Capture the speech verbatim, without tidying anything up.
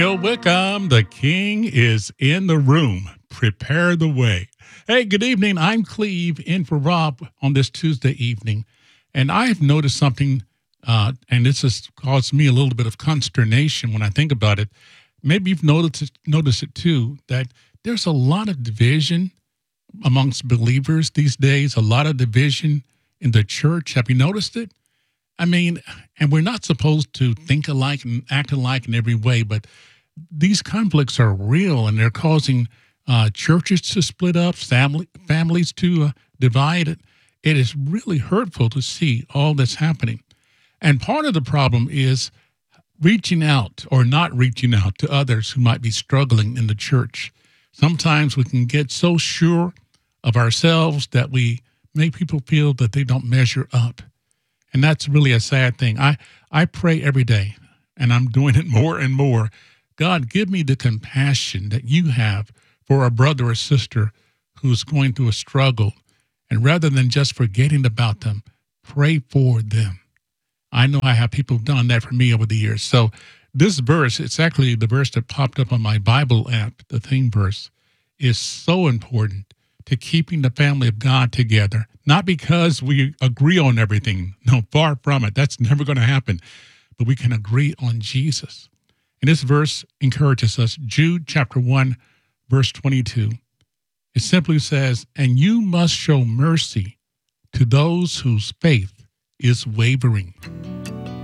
Bill Wickham, the king is in the room. Prepare the way. Hey, good evening. I'm Cleve in for Rob on this Tuesday evening. And I've noticed something, uh, and this has caused me a little bit of consternation when I think about it. Maybe you've noticed it, noticed it too, that there's a lot of division amongst believers these days, a lot of division in the church. Have you noticed it? I mean, and we're not supposed to think alike and act alike in every way, but these conflicts are real, and they're causing uh, churches to split up, family, families to uh, divide. It It is really hurtful to see all that's happening. And part of the problem is reaching out or not reaching out to others who might be struggling in the church. Sometimes we can get so sure of ourselves that we make people feel that they don't measure up. And that's really a sad thing. I, I pray every day, and I'm doing it more and more. God, give me the compassion that you have for a brother or sister who's going through a struggle. And rather than just forgetting about them, pray for them. I know I have people who've done that for me over the years. So this verse, it's actually the verse that popped up on my Bible app, the theme verse, is so important to keeping the family of God together. Not because we agree on everything. No, far from it. That's never going to happen. But we can agree on Jesus. And this verse encourages us. Jude chapter one, verse twenty-two. It simply says, "And you must show mercy to those whose faith is wavering."